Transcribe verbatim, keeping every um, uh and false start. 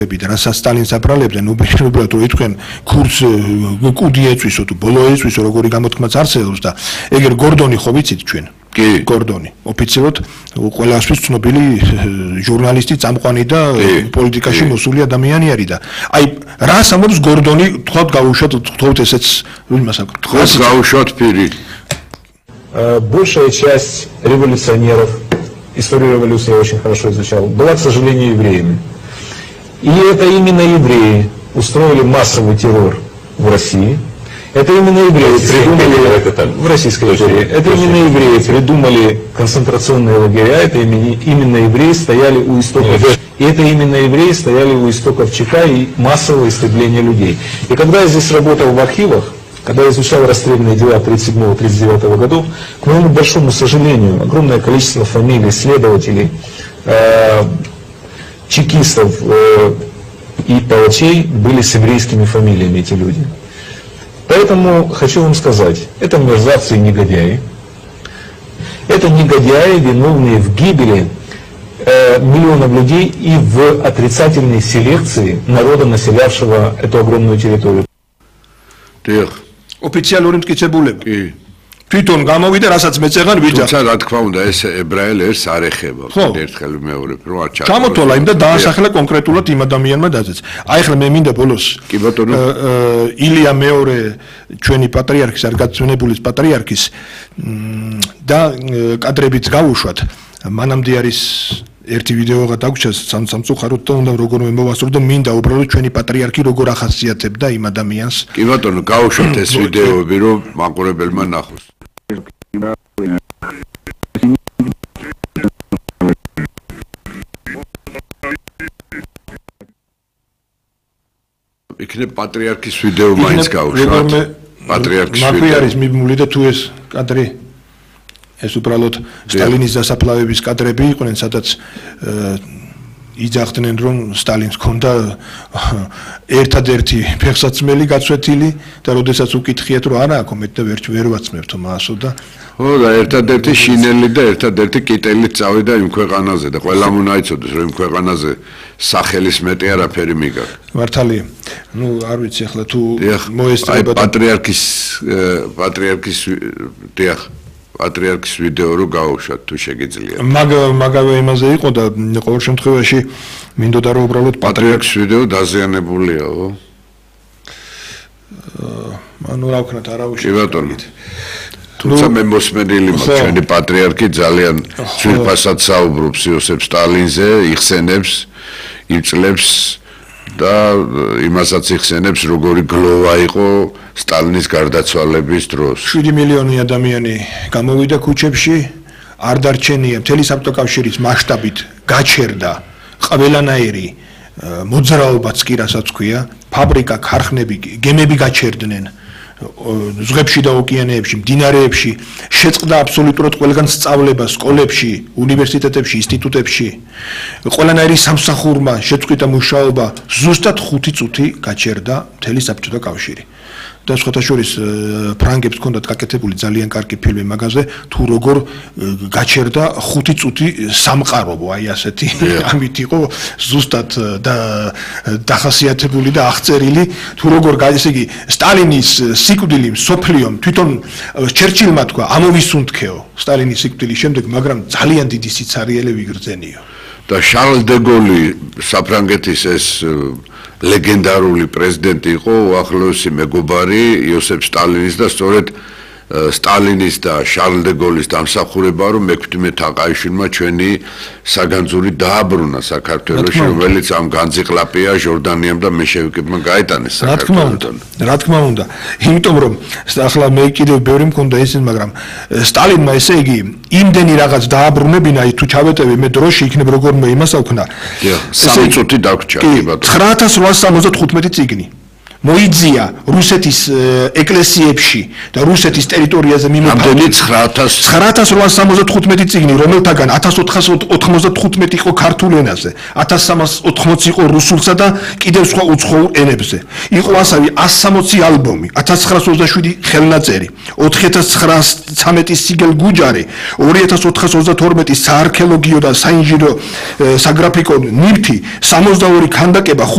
რასაც სტალინის აბრალებდნენ, უბრალოდ რომ ეთქვენ ქურს კუდი ეწვისო თუ ბოლო ეწვისო, როგორი გამოთქმაც არსებობს და ეგერ გორდონი ხო ვიცით ჩვენ? კი, გორდონი. ოფიციალურად ყველასთვის ცნობილი ჟურნალისტი, წამყვანი და პოლიტიკაში მოსული ადამიანი არის და აი რას ამბობს გორდონი, თქვათ გავუშვათ, თქვათ ესეც იმას აქვს. თქვათ გავუშვათ პირი. Большая часть революционеров, историю революции я очень хорошо изучал, была, к сожалению, евреями. И это именно евреи устроили массовый террор в России. Это именно евреи придумали в Российской империи. Это именно евреи придумали концентрационные лагеря. Это именно евреи стояли у истоков. И это именно евреи стояли у истоков ЧК и массового истребления людей. И когда я здесь работал в архивах, когда я изучал расстрельные дела тридцать седьмого — тридцать девятого годов, к моему большому сожалению, огромное количество фамилий, следователей, э, чекистов э, и палачей были с еврейскими фамилиями, эти люди. Поэтому хочу вам сказать, это мерзавцы и негодяи. Это негодяи, виновные в гибели э, миллионов людей и в отрицательной селекции народа, населявшего эту огромную территорию. ოფიციალური მტკიცებულება. კი. თვითონ გამოვიდა, რასაც მეწეღარ ვიძახ. თუმცა რა თქმა უნდა, ეს ებრაელი ერთ არ ეხება. ერთხელ მეორებ რო არ ჩართო. ჩამოთვალა იმ და დაასახელა კონკრეტულად იმ ადამიანმა დაძეც. აი ახლა მე მინდა ბოლოს კი ბატონო ილია მეორე ჩვენი პატრიარქის, არ გაცვენებულის პატრიარქის და კადრებიც გავუშვათ. მანამდე არის ერთი ვიდეოღა დაგვრჩა სამწუხაროდ და უნდა როგორმე მოვასწრო და მინდა უბრალოდ ჩვენი პატრიარქი როგორ ახასიათებდა იმ ადამიანს. კი ბატონო, გავუშვათ ეს ვიდეოები, რომ მაყურებელმა ნახოს. იქნებ პატრიარქის ვიდეო მაინც გავუშვათ. პატრიარქის ვიდეო. მაქვე არის მიმული და თუ ეს კადრი ეს უბრალოდ სტალინის დასაფლავების კადრები იყვნენ, სადაც იძახდნენ, რომ სტალინს ჰქონდა ერთადერთი ფეხსაცმელი გაცვეთილი და როდესაც უკითხიათ, რომ არა აქვს მეტ და ვერ ვაცმევთო მასო და ხო და ერთადერთი შინელი და ერთადერთი კიტელით წავიდა იმ ქვეყანაზე და ყველამ უნდა იცოდეს, რომ იმ ქვეყანაზე სახელის მეტი არაფერი მიგაქვს. მართალია. ნუ არ ვიცი ახლა თუ მოესწრება პატრიარქის პატრიარქის დიახ პატრიარქის ვიდეო რო გავუშვათ თუ შეგიძლიათ. მაგ მაგავე იმაზე იყო და ყოველ შემთხვევაში მინდოდა რომ უბრალოდ პატრიარქის ვიდეო დაზიანებულია, ხო? ანუ რა ვქნათ, არა უშევ. კი ბატონო. თუმცა მე მოსმენილი მაქვს, ჩვენი პატრიარქი ძალიან ძვირფასად საუბრობს იოსებ სტალინზე, იხსენებს, იწლებს და იმასაც იხსენებს, როგორი გლოვა იყო სტალინის გარდაცვალების დროს. შვიდი მილიონი ადამიანი გამოვიდა ქუჩებში, არ დარჩენია, მთელი საბჭოთა მასშტაბით გაჩერდა ყველანაირი მოძრაობაც კი რასაც ქვია, ფაბრიკა, ქარხნები, გემები გაჩერდნენ. ზღვებში და ოკეანეებში, მდინარეებში შეწყდა აბსოლუტურად ყველგან სწავლება სკოლებში, უნივერსიტეტებში, ინსტიტუტებში. ყველანაირი სამსახურმა შეწყვიტა მუშაობა, ზუსტად ხუთი წუთი გაჩერდა მთელი საბჭოთა კავშირი. და სხვათა შორის ფრანგებს ჰქონდათ გაკეთებული ძალიან კარგი ფილმი მაგაზე, თუ როგორ გაჩერდა ხუთი წუთი სამყარობო, აი ასეთი ამით იყო ზუსტად და დახასიათებული და აღწერილი, თუ როგორ ესე იგი სტალინის სიკვდილი მსოფლიომ თვითონ ჩერჩილმა თქვა ამოვისუნთქეო სტალინის სიკვდილის შემდეგ, მაგრამ ძალიან დიდი სიცარიელები იგრძენიო. და შარლ დე გოლი საფრანგეთის ეს ლეგენდარული პრეზიდენტი იყო უახლოესი მეგობარი იოსებ სტალინის და სწორედ სტალინის და შარლ დე გოლის დამსახურება რომ მექვთიმე თაყაიშვილმა ჩვენი საგანძური დააბრუნა საქართველოში, რომელიც ამ განძიყლაპია ჟორდანიამ და მეშევიკებმა გაეტანეს საქართველოსთან. რა თქმა უნდა, იმიტომ რომ ახლა მე კიდევ ბევრი მქონდა ისინი, მაგრამ სტალინმა ესე იგი იმდენი რაღაც დააბრუნებინა, თუ ჩავეტევი მე დროში იქნებ როგორმე იმას აქვნა. სამი წუთი დაგვრჩა, კი ბატონო. ცხრა ათას რვაასი სამოცდათხუთმეტი წიგნი მოიძია რუსეთის ეკლესიებში და რუსეთის ტერიტორიაზე მიმოფანტი ცხრა ათას რვაასი სამოცდათხუთმეტი წიგნი, რომელთაგან ათას ოთხასი ოთხმოცდათხუთმეტი იყო ქართულ ენაზე, ათას სამას ოთხმოცი იყო რუსულსა და კიდევ სხვა უცხოურ ენებზე. იყო ასევე ასი სამოცი ალბომი, ათას ცხრაას ოცდაშვიდი ხელნაწერი, ოთხი ათას ცხრაასი ცამეტი სიგელგუჯარი, ორი ათას ოთხას ოცდათორმეტი საარქეოლოგიო და საინჟინრო საგრაფიკო ნივთი, სამოცდაორი ქანდაკება,